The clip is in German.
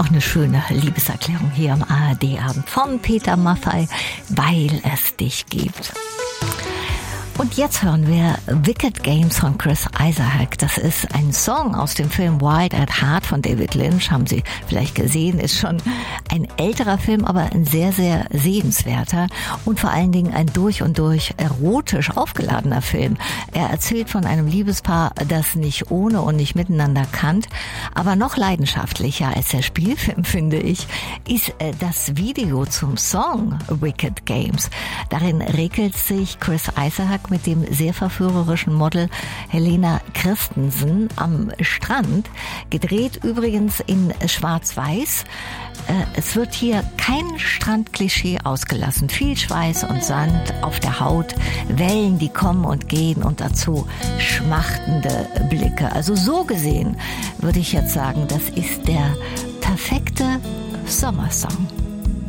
eine schöne Liebeserklärung hier am ARD-Abend von Peter Maffay, weil es dich gibt. Und jetzt hören wir Wicked Games von Chris Isaak. Das ist ein Song aus dem Film Wild at Heart von David Lynch. Haben Sie vielleicht gesehen, ist schon ein älterer Film, aber ein sehr, sehr sehenswerter und vor allen Dingen ein durch und durch erotisch aufgeladener Film. Er erzählt von einem Liebespaar, das nicht ohne und nicht miteinander kann, aber noch leidenschaftlicher als der Spielfilm, finde ich, ist das Video zum Song Wicked Games. Darin regelt sich Chris Isaak mit dem sehr verführerischen Model Helena Christensen am Strand, gedreht übrigens in Schwarz-Weiß. Es wird hier kein Strandklischee ausgelassen. Viel Schweiß und Sand auf der Haut, Wellen, die kommen und gehen und dazu schmachtende Blicke. Also so gesehen würde ich jetzt sagen, das ist der perfekte Sommersong.